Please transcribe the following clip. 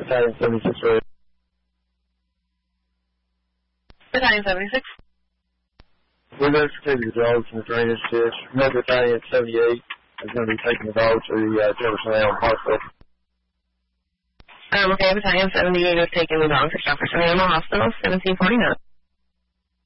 Battalion 76 ready. Battalion 76. We're going to take the dogs in the drainage ditch. Remember, Battalion 78 is going to be taking the dogs to the Jefferson Elm Hospital. Okay, Battalion 78 is taking the dogs to Jefferson Elm Hospital, 1749.